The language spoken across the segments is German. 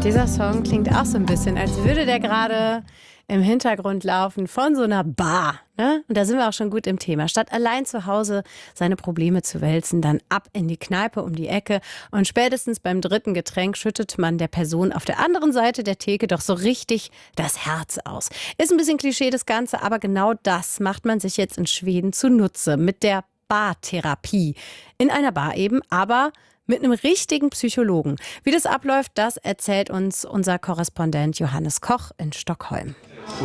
Dieser Song klingt auch so ein bisschen, als würde der gerade im Hintergrund laufen von so einer Bar. Ne? Und da sind wir auch schon gut im Thema. Statt allein zu Hause seine Probleme zu wälzen, dann ab in die Kneipe um die Ecke. Und spätestens beim dritten Getränk schüttet man der Person auf der anderen Seite der Theke doch so richtig das Herz aus. Ist ein bisschen Klischee das Ganze, aber genau das macht man sich jetzt in Schweden zunutze. Mit der Bartherapie. In einer Bar eben, aber mit einem richtigen Psychologen. Wie das abläuft, das erzählt uns unser Korrespondent Johannes Koch in Stockholm.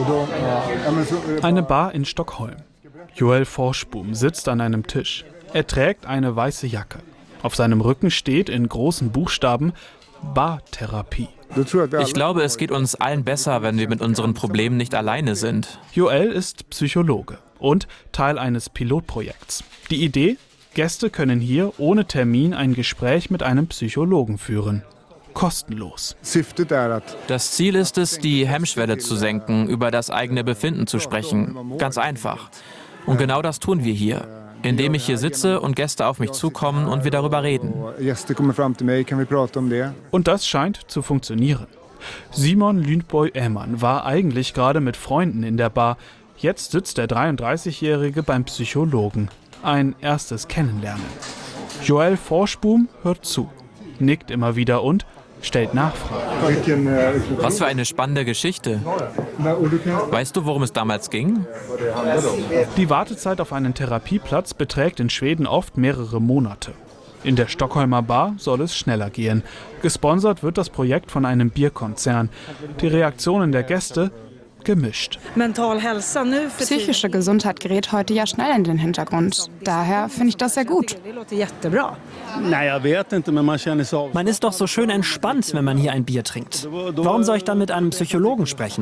Eine Bar in Stockholm. Joel Forsboom sitzt an einem Tisch. Er trägt eine weiße Jacke. Auf seinem Rücken steht in großen Buchstaben Bartherapie. Ich glaube, es geht uns allen besser, wenn wir mit unseren Problemen nicht alleine sind. Joel ist Psychologe und Teil eines Pilotprojekts. Die Idee? Gäste können hier ohne Termin ein Gespräch mit einem Psychologen führen. Kostenlos. Das Ziel ist es, die Hemmschwelle zu senken, über das eigene Befinden zu sprechen. Ganz einfach. Und genau das tun wir hier. Indem ich hier sitze und Gäste auf mich zukommen und wir darüber reden. Und das scheint zu funktionieren. Simon Lündboy-Ehmann war eigentlich gerade mit Freunden in der Bar. Jetzt sitzt der 33-Jährige beim Psychologen. Ein erstes Kennenlernen. Joel Forsboom hört zu, nickt immer wieder und stellt Nachfragen. Was für eine spannende Geschichte. Weißt du, worum es damals ging? Die Wartezeit auf einen Therapieplatz beträgt in Schweden oft mehrere Monate. In der Stockholmer Bar soll es schneller gehen. Gesponsert wird das Projekt von einem Bierkonzern. Die Reaktionen der Gäste gemischt. Psychische Gesundheit gerät heute ja schnell in den Hintergrund. Daher finde ich das sehr gut. Man ist doch so schön entspannt, wenn man hier ein Bier trinkt. Warum soll ich dann mit einem Psychologen sprechen?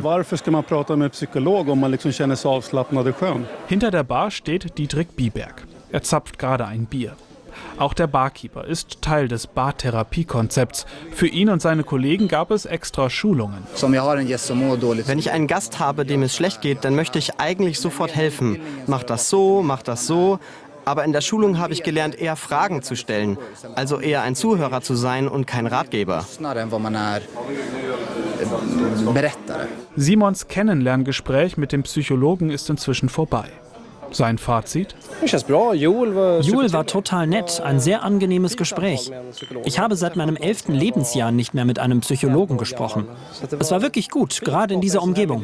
Hinter der Bar steht Dietrich Biberg. Er zapft gerade ein Bier. Auch der Barkeeper ist Teil des Bartherapiekonzepts. Für ihn und seine Kollegen gab es extra Schulungen. Wenn ich einen Gast habe, dem es schlecht geht, dann möchte ich eigentlich sofort helfen. Mach das so, mach das so. Aber in der Schulung habe ich gelernt, eher Fragen zu stellen. Also eher ein Zuhörer zu sein und kein Ratgeber. Simons Kennenlerngespräch mit dem Psychologen ist inzwischen vorbei. Sein Fazit? Joel war total nett, ein sehr angenehmes Gespräch. Ich habe seit meinem 11. Lebensjahr nicht mehr mit einem Psychologen gesprochen. Es war wirklich gut, gerade in dieser Umgebung.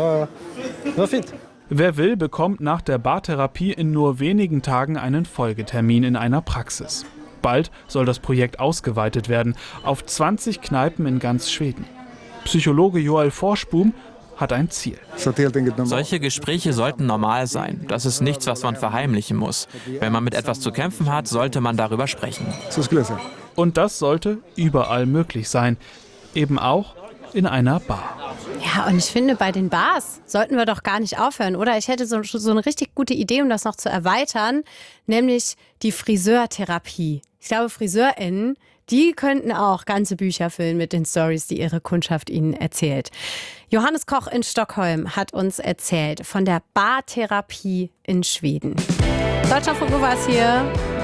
Wer will, bekommt nach der Bartherapie in nur wenigen Tagen einen Folgetermin in einer Praxis. Bald soll das Projekt ausgeweitet werden auf 20 Kneipen in ganz Schweden. Psychologe Joel Forsboom hat ein Ziel. Solche Gespräche sollten normal sein. Das ist nichts, was man verheimlichen muss. Wenn man mit etwas zu kämpfen hat, sollte man darüber sprechen. Und das sollte überall möglich sein. Eben auch in einer Bar. Ja, und ich finde, bei den Bars sollten wir doch gar nicht aufhören, oder? Ich hätte so eine richtig gute Idee, um das noch zu erweitern, nämlich die Friseurtherapie. Ich glaube, FriseurInnen, die könnten auch ganze Bücher füllen mit den Storys, die ihre Kundschaft ihnen erzählt. Johannes Koch in Stockholm hat uns erzählt von der Bartherapie in Schweden. Deutschlandfunk Nova ist hier.